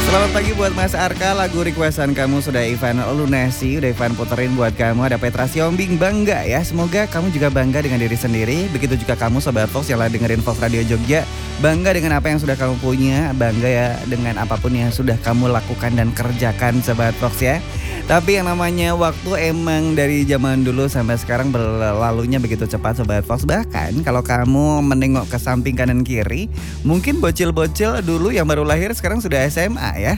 Selamat pagi buat Mas Arka, lagu requestan kamu sudah Ivan lunasi, udah Ivan puterin buat kamu. Ada Petra Siombing, bangga ya. Semoga kamu juga bangga dengan diri sendiri. Begitu juga kamu Sobat Fox yang lagi dengerin Fox Radio Jogja. Bangga dengan apa yang sudah kamu punya, bangga ya dengan apapun yang sudah kamu lakukan dan kerjakan Sobat Fox ya. Tapi yang namanya waktu emang dari zaman dulu sampai sekarang berlalunya begitu cepat Sobat Fox. Bahkan kalau kamu menengok ke samping kanan kiri, mungkin bocil-bocil dulu yang baru lahir sekarang sudah SMA ya.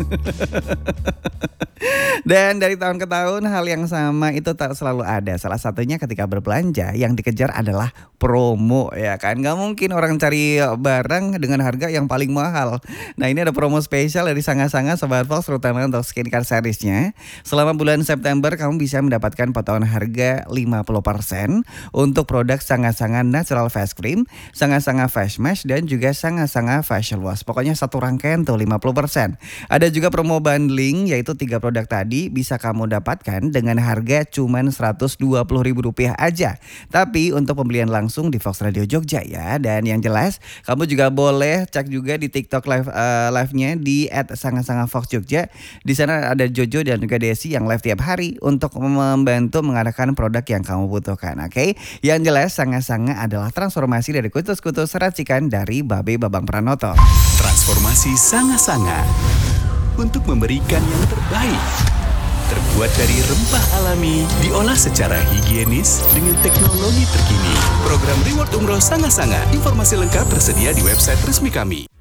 Dan dari tahun ke tahun hal yang sama itu tak selalu ada. Salah satunya ketika berbelanja yang dikejar adalah promo ya kan. Gak mungkin orang cari barang dengan harga yang paling mahal. Nah ini ada promo spesial dari Sanga-Sanga Sobat Fox, terutama untuk skincare seriesnya. Selama bulan September kamu bisa mendapatkan potongan harga 50% untuk produk Sanga-Sanga Natural Face Cream, Sanga-Sanga Face Mask, dan juga Sanga-Sanga Facial Wash. Pokoknya satu rangkaian tuh 50%. Ada juga promo bundling, yaitu 3 produk tadi bisa kamu dapatkan dengan harga cuman Rp120.000 aja. Tapi untuk pembelian langsung di Fox Radio Jogja ya. Dan yang jelas kamu juga boleh cek juga di TikTok live-nya di @sangasangafoxjogja. Di sana ada Jojo dan juga Desi yang live tiap hari untuk membantu mengarahkan produk yang kamu butuhkan. Oke? Yang jelas Sanga-Sanga adalah transformasi dari kutus-kutus racikan dari Babe Babang Pranoto. Transformasi Sanga-Sanga untuk memberikan yang terbaik. Terbuat dari rempah alami, diolah secara higienis dengan teknologi terkini. Program Reward Umroh Sanga-Sanga. Informasi lengkap tersedia di website resmi kami.